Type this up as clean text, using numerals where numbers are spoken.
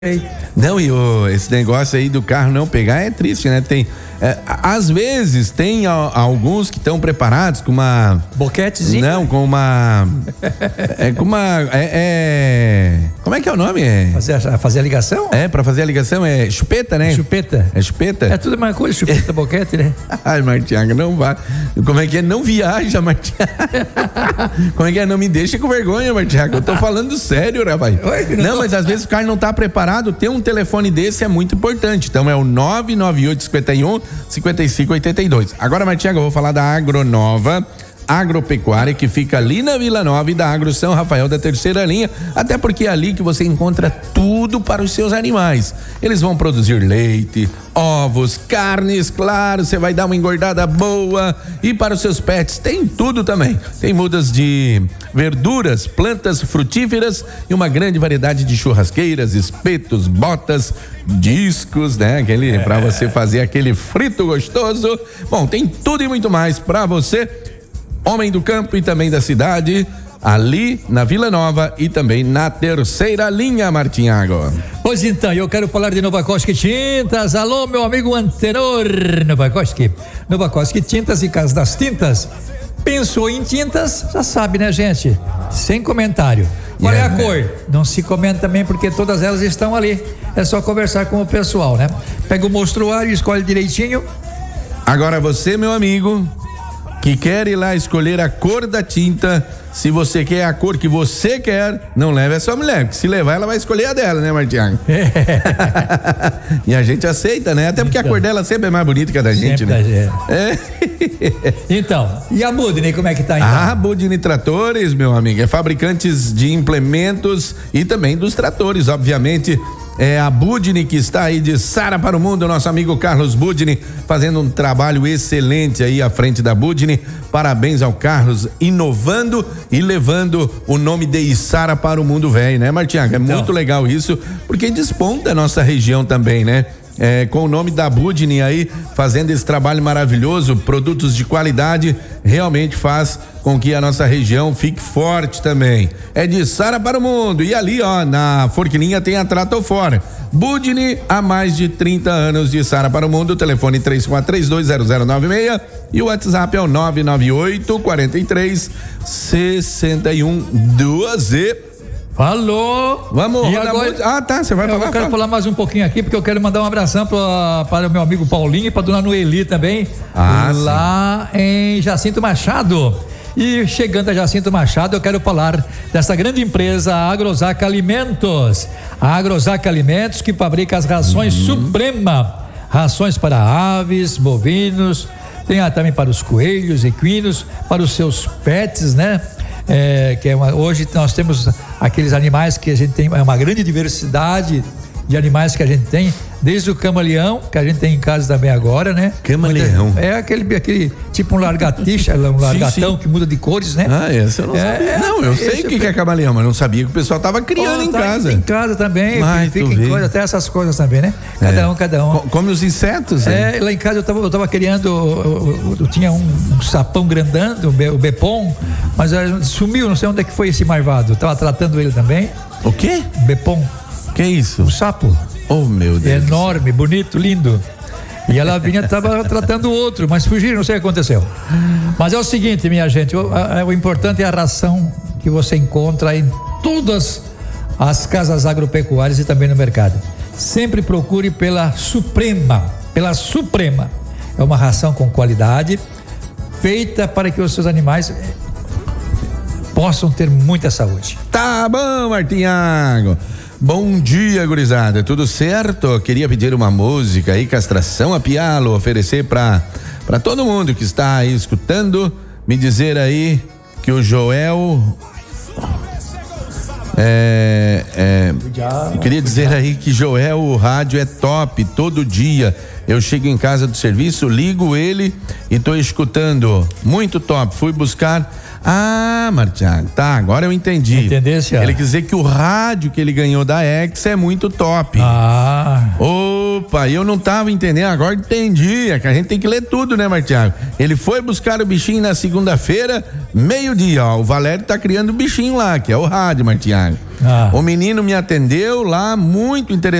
Não, esse negócio aí do carro não pegar é triste, né? Às vezes tem alguns que estão preparados com uma boquetezinho? Não, com uma como é que é o nome? Fazer a ligação? Pra fazer a ligação é chupeta, né? Chupeta. É chupeta? É tudo uma coisa, chupeta, boquete, né? Ai, Martiaga, não vai. Como é que é? Não viaja, Martiaga. Como é que é? Não me deixa com vergonha, Martiaga. Eu tô falando sério, rapaz. Não, mas às vezes o cara não tá preparado. Ter um telefone desse é muito importante. Então é o 99851-5582. Agora, Martiaga, eu vou falar da Agronova Agropecuária, que fica ali na Vila Nova e da Agro São Rafael da terceira linha, até porque é ali que você encontra tudo para os seus animais. Eles vão produzir leite, ovos, carnes, claro, você vai dar uma engordada boa, e para os seus pets tem tudo também. Tem mudas de verduras, plantas frutíferas e uma grande variedade de churrasqueiras, espetos, botas, discos, né? Para você fazer aquele frito gostoso. Bom, tem tudo e muito mais para você, homem do campo e também da cidade, ali na Vila Nova e também na terceira linha, Martinhago. Pois então, eu quero falar de Novakoski Tintas. Alô, meu amigo anterior, Novakoski. Novakoski Tintas e Casa das Tintas. Pensou em tintas, já sabe, né, gente? Sem comentário. Qual é a cor? Não se comenta também, porque todas elas estão ali. É só conversar com o pessoal, né? Pega o mostruário e escolhe direitinho. Agora você, meu amigo, que quer ir lá escolher a cor da tinta, se você quer a cor que você quer, não leve a sua mulher, porque se levar ela vai escolher a dela, né, Martiago? E a gente aceita, né? Até porque a cor dela sempre é mais bonita que a da gente, né? Então, e a Budni, como é que tá então? A Budni Tratores, meu amigo, é fabricantes de implementos e também dos tratores, obviamente. É a Budni que está aí de Sara para o mundo, nosso amigo Carlos Budni, fazendo um trabalho excelente aí à frente da Budni. Parabéns ao Carlos, inovando e levando o nome de Içara para o mundo velho, né, Martiaga? É muito legal isso, porque desponta a nossa região também, né? Com o nome da Budni aí, fazendo esse trabalho maravilhoso, produtos de qualidade, realmente faz com que a nossa região fique forte também. É de Sara para o mundo. E ali, ó, na Forquilinha tem a Tratofor. Budni, há mais de 30 anos, de Sara para o mundo. Telefone 34320096 e o WhatsApp é o 998-43-6112. Falou! Vamos, e agora, tá, você vai falar? Eu quero falar mais um pouquinho aqui, porque eu quero mandar um abração para o meu amigo Paulinho e para dona Noeli também, lá em Jacinto Machado. E chegando a Jacinto Machado, eu quero falar dessa grande empresa, a Agrosac Alimentos. A Agrosac Alimentos, que fabrica as rações Suprema, rações para aves, bovinos, tem também para os coelhos, equinos, para os seus pets, né? Hoje nós temos aqueles animais que a gente tem, é uma grande diversidade de animais que a gente tem, desde o camaleão, que a gente tem em casa também agora, né? Camaleão. É aquele tipo um largatixa, um largatão, sim, que muda de cores, né? Esse eu não sabia. Não, eu sei o que é camaleão, mas não sabia que o pessoal tava criando em casa. Em casa também, fica em coisa, até essas coisas também, né? Cada um. Come os insetos, né? Lá em casa eu tava criando, eu tinha um sapão grandão, o Bepom, mas sumiu, não sei onde é que foi esse marvado. Eu tava tratando ele também. O quê? Bepom. Que isso? Um sapo. Oh, meu Deus. Enorme, bonito, lindo. E ela tava tratando o outro, mas fugiram, não sei o que aconteceu. Mas é o seguinte, minha gente, o importante é a ração que você encontra em todas as casas agropecuárias e também no mercado. Sempre procure pela Suprema. Pela Suprema. É uma ração com qualidade, feita para que os seus animais possam ter muita saúde. Tá bom, Martinhago. Bom dia, gurizada, tudo certo? Queria pedir uma música aí, Castração a Pialo, oferecer pra todo mundo que está aí escutando, me dizer aí que o Joel eu queria dizer aí que Joel, o rádio é top, todo dia eu chego em casa do serviço, ligo ele e tô escutando, muito top, fui buscar. Martiago, tá, agora eu entendi. Ele quer dizer que o rádio que ele ganhou da Ex é muito top. Ô, Opa, eu não tava entendendo, agora entendi, é que a gente tem que ler tudo, né, Martiago? Ele foi buscar o bichinho na segunda-feira, meio-dia, ó, o Valério tá criando o bichinho lá, que é o rádio, Martiago. O menino me atendeu lá, muito interessante.